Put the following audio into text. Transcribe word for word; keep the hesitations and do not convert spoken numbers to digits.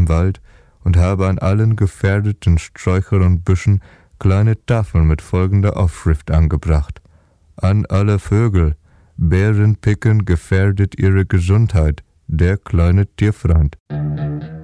Wald und habe an allen gefährdeten Sträuchern und Büschen kleine Tafeln mit folgender Aufschrift angebracht: An alle Vögel, Beerenpicken gefährdet ihre Gesundheit, der kleine Tierfreund.